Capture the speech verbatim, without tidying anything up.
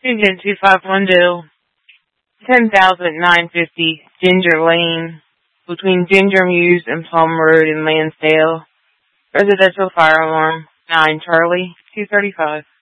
Agent two five one Dill, ten thousand nine fifty Ginger Lane, between Ginger Muse and Plum Road in Lansdale. Residential fire alarm, nine Charlie, two thirty-five.